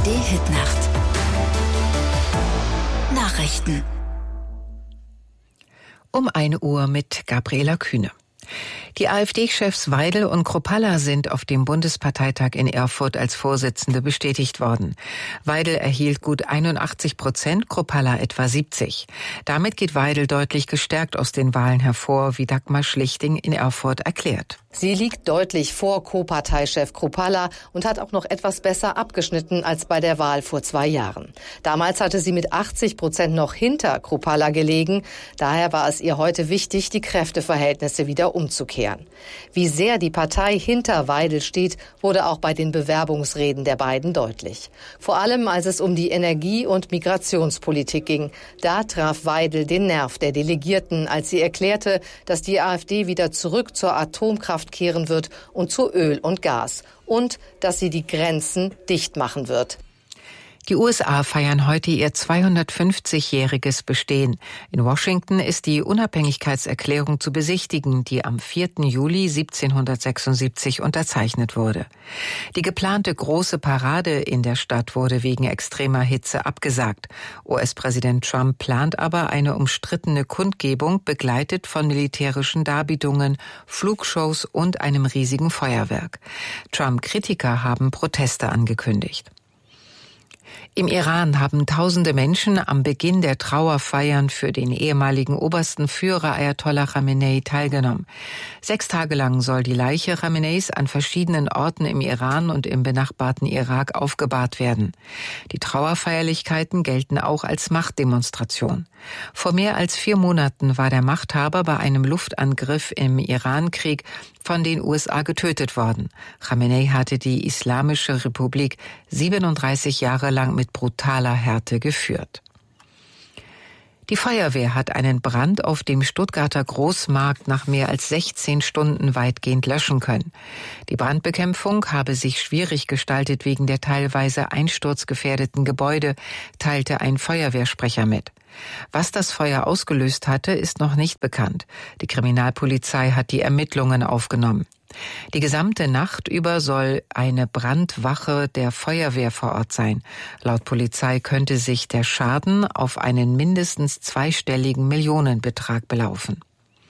ARD-Hitnacht. Nachrichten. Um 1 Uhr mit Gabriela Kühne. Die AfD-Chefs Weidel und Kruppalla sind auf dem Bundesparteitag in Erfurt als Vorsitzende bestätigt worden. Weidel erhielt gut 81%, Kruppalla etwa 70%. Damit geht Weidel deutlich gestärkt aus den Wahlen hervor, wie Dagmar Schlichting in Erfurt erklärt. Sie liegt deutlich vor Co-Parteichef Kruppalla und hat auch noch etwas besser abgeschnitten als bei der Wahl vor 2 Jahren. Damals hatte sie mit 80% noch hinter Kruppalla gelegen. Daher war es ihr heute wichtig, die Kräfteverhältnisse wieder umzukehren. Wie sehr die Partei hinter Weidel steht, wurde auch bei den Bewerbungsreden der beiden deutlich. Vor allem, als es um die Energie- und Migrationspolitik ging. Da traf Weidel den Nerv der Delegierten, als sie erklärte, dass die AfD wieder zurück zur Atomkraft kehren wird und zu Öl und Gas. Und dass sie die Grenzen dicht machen wird. Die USA feiern heute ihr 250-jähriges Bestehen. In Washington ist die Unabhängigkeitserklärung zu besichtigen, die am 4. Juli 1776 unterzeichnet wurde. Die geplante große Parade in der Stadt wurde wegen extremer Hitze abgesagt. US-Präsident Trump plant aber eine umstrittene Kundgebung, begleitet von militärischen Darbietungen, Flugshows und einem riesigen Feuerwerk. Trump-Kritiker haben Proteste angekündigt. Im Iran haben tausende Menschen am Beginn der Trauerfeiern für den ehemaligen obersten Führer Ayatollah Khamenei teilgenommen. 6 Tage lang soll die Leiche Khameneis an verschiedenen Orten im Iran und im benachbarten Irak aufgebahrt werden. Die Trauerfeierlichkeiten gelten auch als Machtdemonstration. Vor mehr als 4 Monaten war der Machthaber bei einem Luftangriff im Irankrieg von den USA getötet worden. Khamenei hatte die Islamische Republik 37 Jahre lang mit brutaler Härte geführt. Die Feuerwehr hat einen Brand auf dem Stuttgarter Großmarkt nach mehr als 16 Stunden weitgehend löschen können. Die Brandbekämpfung habe sich schwierig gestaltet wegen der teilweise einsturzgefährdeten Gebäude, teilte ein Feuerwehrsprecher mit. Was das Feuer ausgelöst hatte, ist noch nicht bekannt. Die Kriminalpolizei hat die Ermittlungen aufgenommen. Die gesamte Nacht über soll eine Brandwache der Feuerwehr vor Ort sein. Laut Polizei könnte sich der Schaden auf einen mindestens 2-stelligen Millionenbetrag belaufen.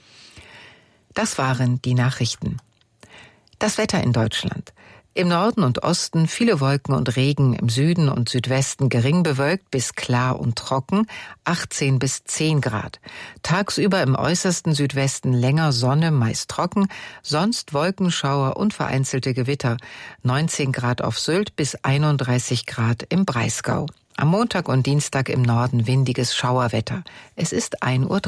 Das waren die Nachrichten. Das Wetter in Deutschland. Im Norden und Osten viele Wolken und Regen, im Süden und Südwesten gering bewölkt bis klar und trocken, 18 bis 10 Grad. Tagsüber im äußersten Südwesten länger Sonne, meist trocken, sonst Wolkenschauer und vereinzelte Gewitter, 19 Grad auf Sylt bis 31 Grad im Breisgau. Am Montag und Dienstag im Norden windiges Schauerwetter. Es ist 1:03 Uhr.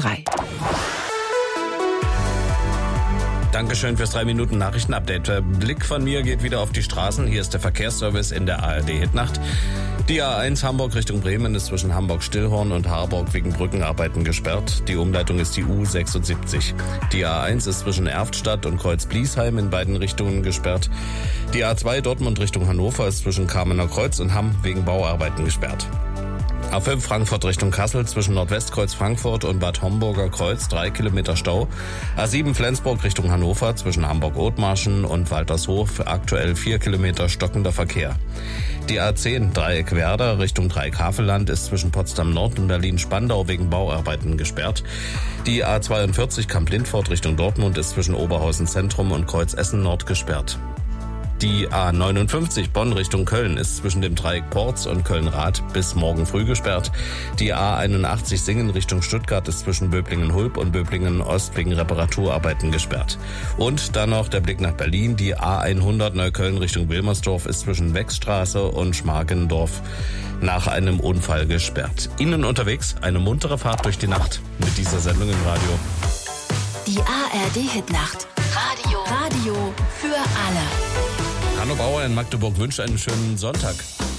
Dankeschön fürs 3-Minuten-Nachrichten-Update. Der Blick von mir geht wieder auf die Straßen. Hier ist der Verkehrsservice in der ARD-Hitnacht. Die A1 Hamburg Richtung Bremen ist zwischen Hamburg-Stillhorn und Harburg wegen Brückenarbeiten gesperrt. Die Umleitung ist die U76. Die A1 ist zwischen Erftstadt und Kreuz-Bliesheim in beiden Richtungen gesperrt. Die A2 Dortmund Richtung Hannover ist zwischen Kamener Kreuz und Hamm wegen Bauarbeiten gesperrt. A5 Frankfurt Richtung Kassel zwischen Nordwestkreuz Frankfurt und Bad Homburger Kreuz 3 Kilometer Stau. A7 Flensburg Richtung Hannover zwischen Hamburg-Othmarschen und Waltershof aktuell 4 Kilometer stockender Verkehr. Die A10 Dreieck Werder Richtung Dreieck-Havelland ist zwischen Potsdam Nord und Berlin-Spandau wegen Bauarbeiten gesperrt. Die A42 Kamp-Lindfort Richtung Dortmund ist zwischen Oberhausen Zentrum und Kreuz Essen Nord gesperrt. Die A59 Bonn Richtung Köln ist zwischen dem Dreieck Porz und Köln-Rath bis morgen früh gesperrt. Die A81 Singen Richtung Stuttgart ist zwischen Böblingen-Hulb und Böblingen-Ost wegen Reparaturarbeiten gesperrt. Und dann noch der Blick nach Berlin. Die A100 Neukölln Richtung Wilmersdorf ist zwischen Wechsstraße und Schmargendorf nach einem Unfall gesperrt. Ihnen unterwegs eine muntere Fahrt durch die Nacht mit dieser Sendung im Radio. Die ARD-Hitnacht. Radio für alle. Hanno Bauer in Magdeburg wünscht einen schönen Sonntag.